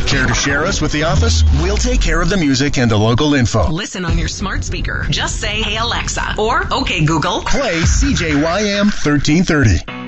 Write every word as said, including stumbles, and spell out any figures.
Care to share us with the office? We'll take care of the music and the local info. Listen on your smart speaker. Just say, "Hey Alexa," or "Okay Google, play C J Y M thirteen thirty."